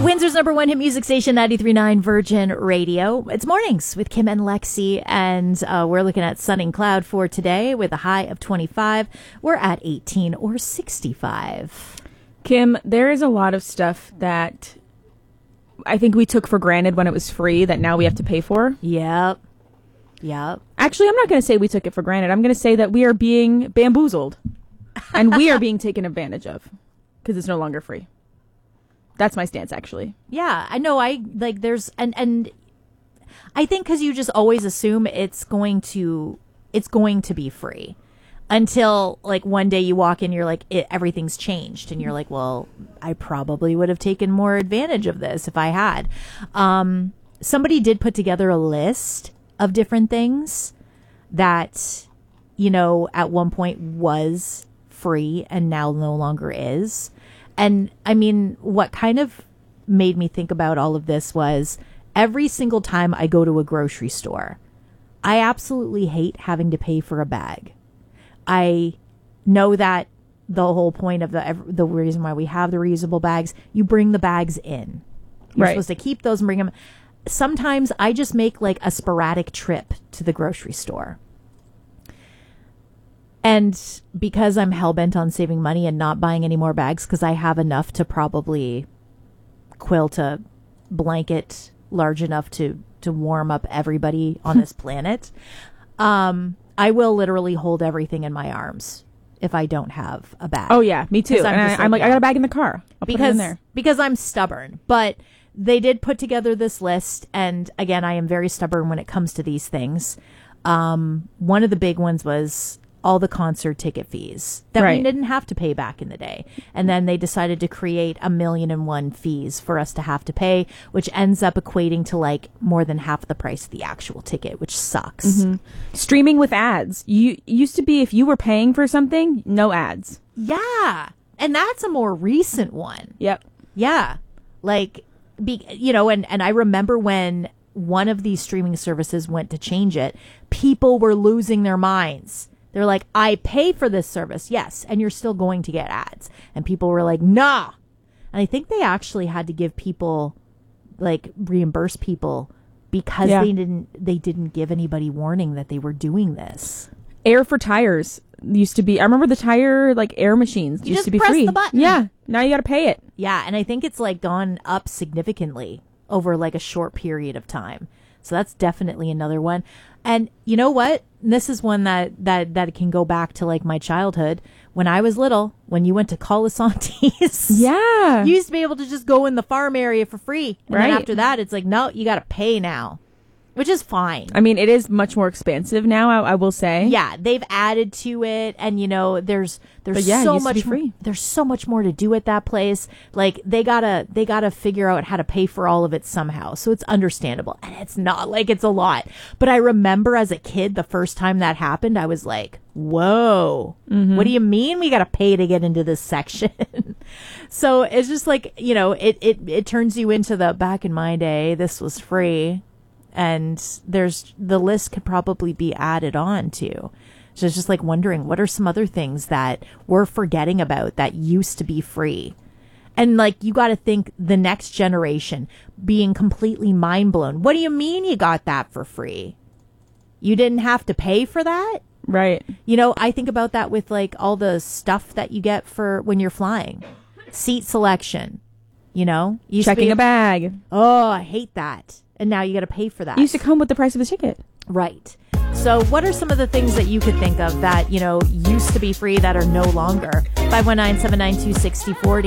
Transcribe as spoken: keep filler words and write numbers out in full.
Windsor's number one hit music station, ninety-three point nine Virgin Radio. It's mornings with Kim and Lexi, and uh, we're looking at sun and cloud for today with a high of twenty-five. We're at eighteen or sixty-five. Kim, there is a lot of stuff that I think we took for granted when it was free that now we have to pay for. Yep. Yep. Actually, I'm not going to say we took it for granted. I'm going to say that we are being bamboozled and we are being taken advantage of because it's no longer free. That's my stance, actually. Yeah, I know. I like there's and and I think because you just always assume it's going to it's going to be free until like one day you walk in, you're like it, everything's changed, and you're like, well, I probably would have taken more advantage of this if I had. Um, somebody did put together a list of different things that, you know, at one point was free and now no longer is. And I mean, what kind of made me think about all of this was every single time I go to a grocery store, I absolutely hate having to pay for a bag. I know that the whole point of the the reason why we have the reusable bags, you bring the bags in. You're right. supposed to keep those and bring them. Sometimes I just make like a sporadic trip to the grocery store. And because I'm hell-bent on saving money and not buying any more bags because I have enough to probably quilt a blanket large enough to, to warm up everybody on this planet, um, I will literally hold everything in my arms if I don't have a bag. Oh, yeah, me too. I'm, and I, like, I'm like, yeah. I got a bag in the car. I'll because, put it in there. Because I'm stubborn. But they did put together this list. And again, I am very stubborn when it comes to these things. Um, one of the big ones was all the concert ticket fees that right. we didn't have to pay back in the day. And then they decided to create a million and one fees for us to have to pay, which ends up equating to like more than half the price of the actual ticket, which sucks. Mm-hmm. Streaming with ads. You used to be, if you were paying for something, no ads. Yeah. And that's a more recent one. Yep. Yeah. Like, be, you know, and, and I remember when one of these streaming services went to change it, people were losing their minds. They're like, I pay for this service, yes, and you're still going to get ads. And people were like, nah. And I think they actually had to give people, like, reimburse people because yeah. they didn't they didn't give anybody warning that they were doing this. Air for tires used to be, I remember the tire, like, air machines You used just to be press free. the button. Yeah, now you got to pay it. Yeah, and I think it's, like, gone up significantly over, like, a short period of time. So that's definitely another one. And you know what? This is one that, that, that can go back to like my childhood. When I was little, when you went to Colasantes, yeah, you used to be able to just go in the farm area for free. And right. then after that, it's like, no, you got to pay now, which is fine. I mean, it is much more expensive now, I, I will say. Yeah, they've added to it, and you know, there's there's yeah, so it used much to be free. More, there's so much more to do at that place. Like they gotta they gotta figure out how to pay for all of it somehow. So it's understandable, and it's not like it's a lot. But I remember as a kid, the first time that happened, I was like, "Whoa, mm-hmm. What do you mean we gotta pay to get into this section?" So it's just like, you know, it it it turns you into the back in my day, this was free. And there's the list could probably be added on to. So it's just like wondering what are some other things that we're forgetting about that used to be free. And like you got to think the next generation being completely mind blown. What do you mean you got that for free? You didn't have to pay for that? Right. You know, I think about that with like all the stuff that you get for when you're flying. Seat selection, you know? You Checking a bag. Oh, I hate that. And now you got to pay for that. It used to come with the price of the ticket. Right. So what are some of the things that you could think of that, you know, used to be free that are no longer? five one nine, seven nine two, six zero four zero